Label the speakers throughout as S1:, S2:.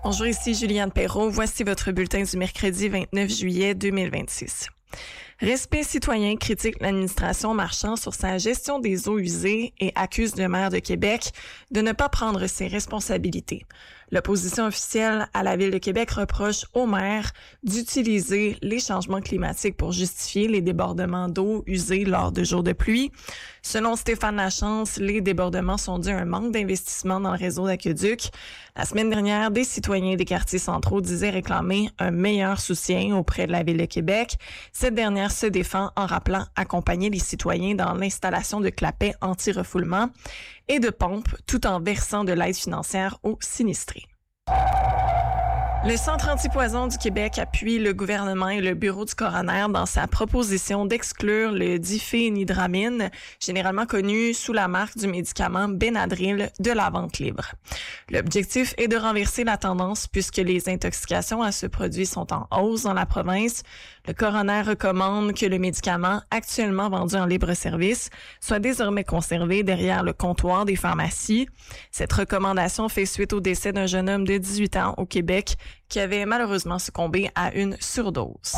S1: Bonjour, ici Juliane Perrault. Voici votre bulletin du mercredi 29 juillet 2026. Respect citoyen critique l'administration Marchand sur sa gestion des eaux usées et accuse le maire de Québec de ne pas prendre ses responsabilités. L'opposition officielle à la Ville de Québec reproche au maire d'utiliser les changements climatiques pour justifier les débordements d'eau usée lors de jours de pluie. Selon Stéphane Lachance, les débordements sont dus à un manque d'investissement dans le réseau d'aqueducs. La semaine dernière, des citoyens des quartiers centraux disaient réclamer un meilleur soutien auprès de la Ville de Québec. Cette dernière se défend en rappelant accompagner les citoyens dans l'installation de clapets anti-refoulement et de pompes tout en versant de l'aide financière aux sinistrés. Le Centre antipoison du Québec appuie le gouvernement et le bureau du coroner dans sa proposition d'exclure le diphénhydramine, généralement connu sous la marque du médicament Benadryl, de la vente libre. L'objectif est de renverser la tendance puisque les intoxications à ce produit sont en hausse dans la province. Le coroner recommande que le médicament, actuellement vendu en libre-service, soit désormais conservé derrière le comptoir des pharmacies. Cette recommandation fait suite au décès d'un jeune homme de 18 ans au Québec qui avait malheureusement succombé à une surdose.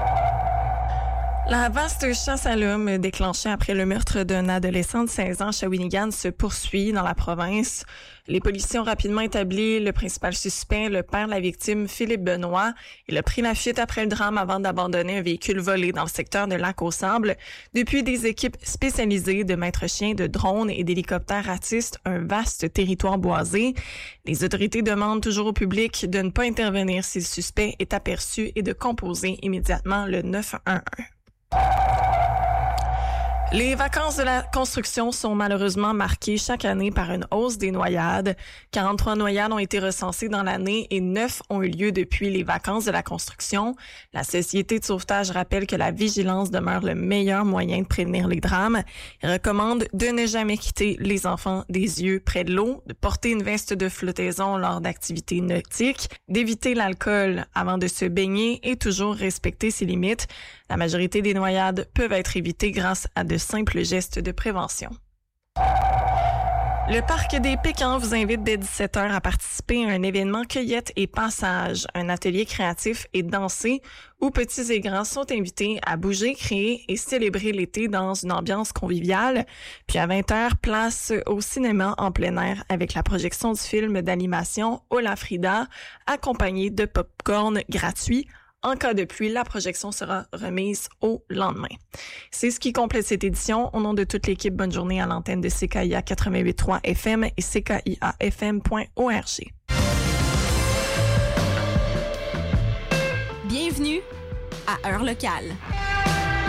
S1: La vaste chasse à l'homme déclenchée après le meurtre d'un adolescent de 16 ans à Shawinigan se poursuit dans la province. Les policiers ont rapidement établi le principal suspect, le père de la victime, Philippe Benoît. Il a pris la fuite après le drame avant d'abandonner un véhicule volé dans le secteur de Lac-aux-Sables. Depuis, des équipes spécialisées de maîtres chiens, de drones et d'hélicoptères ratissent un vaste territoire boisé. Les autorités demandent toujours au public de ne pas intervenir si le suspect est aperçu et de composer immédiatement le 911. Les vacances de la construction sont malheureusement marquées chaque année par une hausse des noyades. 43 noyades ont été recensées dans l'année et 9 ont eu lieu depuis les vacances de la construction. La Société de sauvetage rappelle que la vigilance demeure le meilleur moyen de prévenir les drames. Elle recommande de ne jamais quitter les enfants des yeux près de l'eau, de porter une veste de flottaison lors d'activités nautiques, d'éviter l'alcool avant de se baigner et toujours respecter ses limites. La majorité des noyades peuvent être évitées grâce à de simples gestes de prévention. Le Parc des Pécans vous invite dès 17h à participer à un événement cueillette et passage, un atelier créatif et dansé où petits et grands sont invités à bouger, créer et célébrer l'été dans une ambiance conviviale. Puis à 20h, place au cinéma en plein air avec la projection du film d'animation Hola Frida, accompagné de pop-corn gratuit. En cas de pluie, la projection sera remise au lendemain. C'est ce qui complète cette édition. Au nom de toute l'équipe, bonne journée à l'antenne de CKIA 88.3 FM et CKIAFM.org.
S2: Bienvenue à Heure locale.